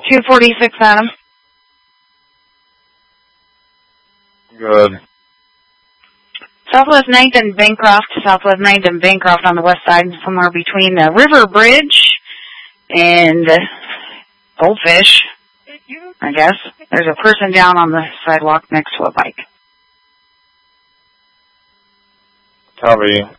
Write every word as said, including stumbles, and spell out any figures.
two forty-six, Adam. Good. Southwest ninth and Bancroft, Southwest ninth and Bancroft on the west side, somewhere between the River Bridge and Goldfish, I guess. There's a person down on the sidewalk next to a bike. Copy.